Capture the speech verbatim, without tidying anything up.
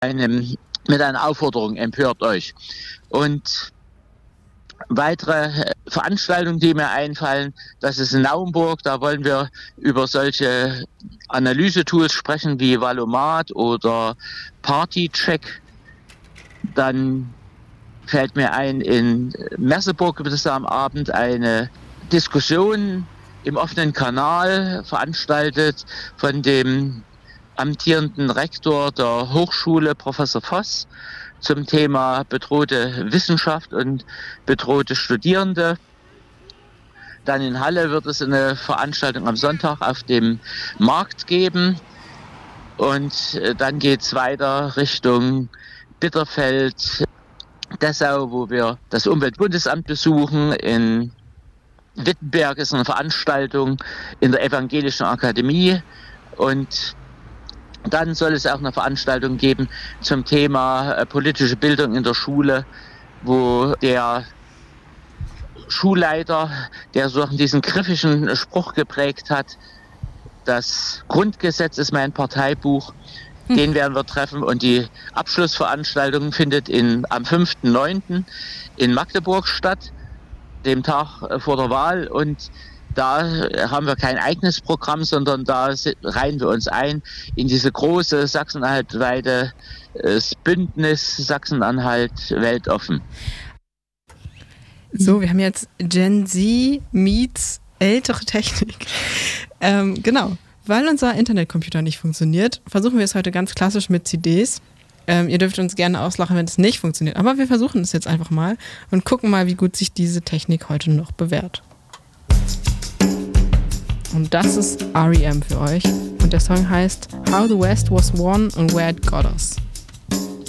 einem, mit einer Aufforderung: Empört euch. Und weitere Veranstaltungen, die mir einfallen, das ist in Naumburg. Da wollen wir über solche Analysetools sprechen wie Valomat oder Partycheck. Dann fällt mir ein, in Merseburg gibt es am Abend eine Diskussion im offenen Kanal, veranstaltet von dem amtierenden Rektor der Hochschule, Professor Voss, zum Thema bedrohte Wissenschaft und bedrohte Studierende. Dann in Halle wird es eine Veranstaltung am Sonntag auf dem Markt geben. Und dann geht es weiter Richtung Bitterfeld, Dessau, wo wir das Umweltbundesamt besuchen. In Wittenberg ist eine Veranstaltung in der Evangelischen Akademie. Und dann soll es auch eine Veranstaltung geben zum Thema äh, politische Bildung in der Schule, wo der Schulleiter, der so diesen griffigen Spruch geprägt hat, das Grundgesetz ist mein Parteibuch, hm. den werden wir treffen. Und die Abschlussveranstaltung findet in, am fünften neunten in Magdeburg statt, dem Tag äh, vor der Wahl. Und da haben wir kein eigenes Programm, sondern da reihen wir uns ein in diese große sachsen-anhalt-weite Bündnis Sachsen-Anhalt weltoffen. So, wir haben jetzt Gen Z meets ältere Technik. Ähm, genau, weil unser Internetcomputer nicht funktioniert, versuchen wir es heute ganz klassisch mit C Ds. Ähm, ihr dürft uns gerne auslachen, wenn es nicht funktioniert, aber wir versuchen es jetzt einfach mal und gucken mal, wie gut sich diese Technik heute noch bewährt. Und das ist R E M für euch. Und der Song heißt How the West Was Won and Where It Got Us.